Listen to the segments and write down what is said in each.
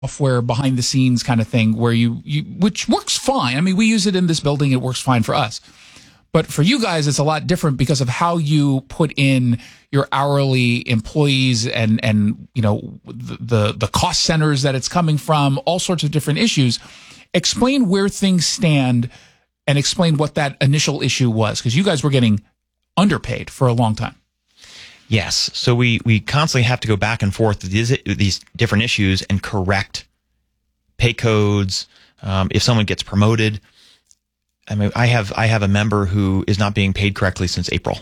software behind the scenes kind of thing where you which works fine. I mean, we use it in this building. It works fine for us. But for you guys, it's a lot different because of how you put in your hourly employees and the cost centers that it's coming from, all sorts of different issues. Explain where things stand and explain what that initial issue was, because you guys were getting underpaid for a long time. Yes. So we constantly have to go back and forth with these different issues and correct pay codes. If someone gets promoted, I mean, I have a member who is not being paid correctly since April.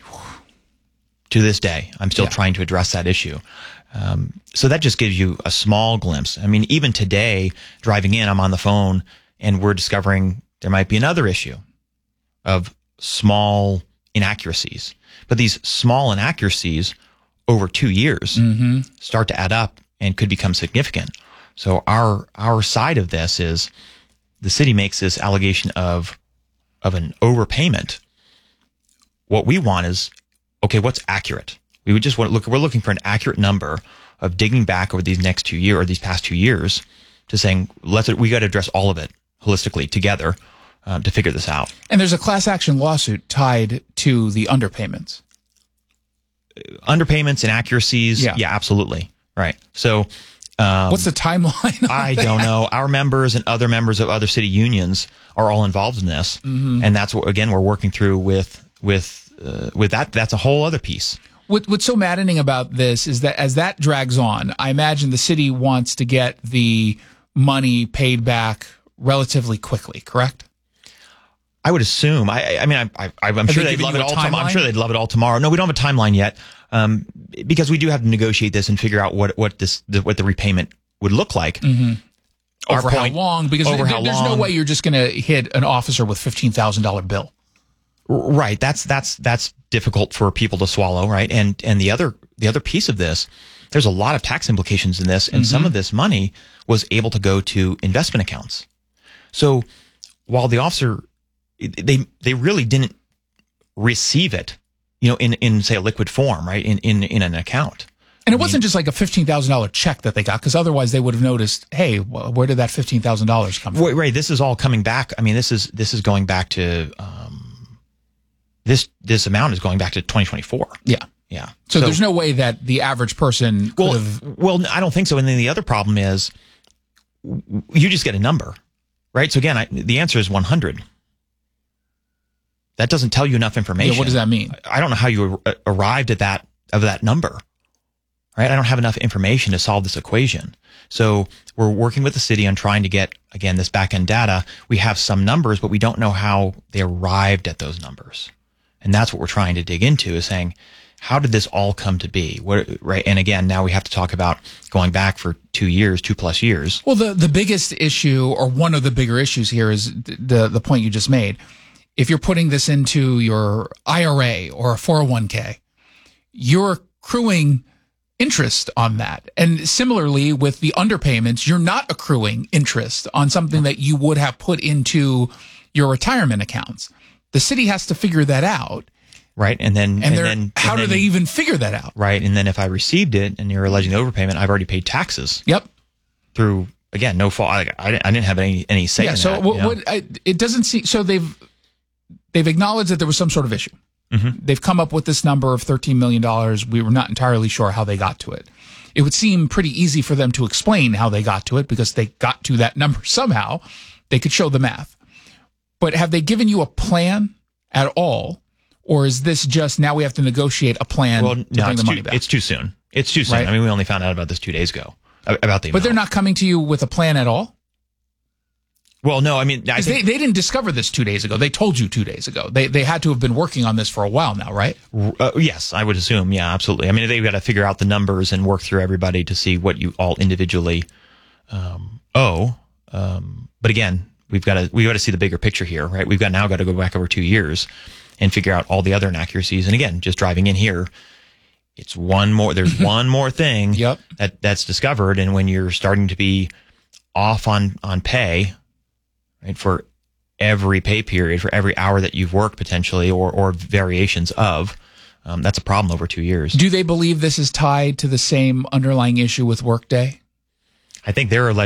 To this day, I'm still trying to address that issue. So that just gives you a small glimpse. I mean, even today, driving in, I'm on the phone and we're discovering there might be another issue of small inaccuracies. But these small inaccuracies over 2 years start to add up and could become significant. So our side of this is the city makes this allegation of an overpayment. What we want is, okay, what's accurate? We would just we're looking for an accurate number of digging back over these next 2 years or these past 2 years to saying, we got to address all of it holistically together to figure this out. And there's a class action lawsuit tied to the underpayments. Underpayments, inaccuracies. Yeah, absolutely. Right. So, what's the timeline? I don't know. Our members and other members of other city unions are all involved in this, and that's what again we're working through with that. That's a whole other piece. What's so maddening about this is that as that drags on, I imagine the city wants to get the money paid back relatively quickly. Correct? I would assume. I'm sure they'd love it all. I'm sure they'd love it all tomorrow. No, we don't have a timeline yet, because we do have to negotiate this and figure out what the repayment would look like. Over how long? Because there's no way you're just going to hit an officer with $15,000 bill. Right. That's difficult for people to swallow. Right. And the other piece of this, there's a lot of tax implications in this, and some of this money was able to go to investment accounts. So while the officer, they really didn't receive it, in say a liquid form, right, in an account. And it wasn't just like a $15,000 check that they got, because otherwise they would have noticed, hey, where did that $15,000 come from? Right. This is all coming back. I mean, this is going back to this amount is going back to 2024. Yeah. Yeah. So there's no way that the average person could have. Well, I don't think so. And then the other problem is you just get a number, right? So again, the answer is 100. That doesn't tell you enough information. Yeah, what does that mean? I don't know how you arrived at that number, right? I don't have enough information to solve this equation. So we're working with the city on trying to get, again, this back-end data. We have some numbers, but we don't know how they arrived at those numbers. And that's what we're trying to dig into, is saying, how did this all come to be? Right? And again, now we have to talk about going back for 2 years, 2+ years. Well, the biggest issue, or one of the bigger issues here, is the point you just made. If you're putting this into your IRA or a 401k, you're accruing interest on that. And similarly, with the underpayments, you're not accruing interest on something that you would have put into your retirement accounts. The city has to figure that out. Right. And then how do they even figure that out? Right. And then if I received it and you're alleging overpayment, I've already paid taxes. Yep. Through, again, no fault. I didn't have any say in that. So it doesn't seem, so they've acknowledged that there was some sort of issue. They've come up with this number of $13 million. We were not entirely sure how they got to it. It would seem pretty easy for them to explain how they got to it, because they got to that number somehow. They could show the math. But have they given you a plan at all? Or is this just now we have to negotiate a plan to bring the money back? It's too soon. It's too soon. Right? I mean, we only found out about this 2 days ago, about the amount. But they're not coming to you with a plan at all? Well, no, I mean, they didn't discover this 2 days ago. They told you 2 days ago. They had to have been working on this for a while now, right? Yes, I would assume. Yeah, absolutely. I mean, they've got to figure out the numbers and work through everybody to see what you all individually owe. But again, we've got to see the bigger picture here, right? We've now got to go back over 2 years and figure out all the other inaccuracies. And again, just driving in here, there's one more thing that's discovered. And when you're starting to be off on pay, right, for every pay period, for every hour that you've worked potentially, or variations of, that's a problem over 2 years. Do they believe this is tied to the same underlying issue with Workday? I think they're